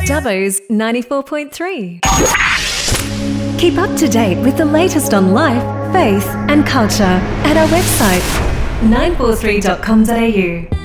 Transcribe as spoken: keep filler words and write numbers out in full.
Dubbo's ninety-four point three. Keep up to date with the latest on life, faith and culture at our website nine four three dot com dot a u.